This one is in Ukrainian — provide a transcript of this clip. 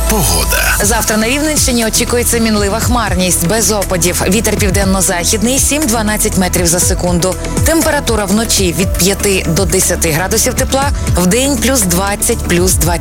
Погода. Завтра на Рівненщині очікується мінлива хмарність, без опадів. Вітер південно-західний 7-12 метрів за секунду. Температура вночі від 5 до 10 градусів тепла, вдень +20, +20.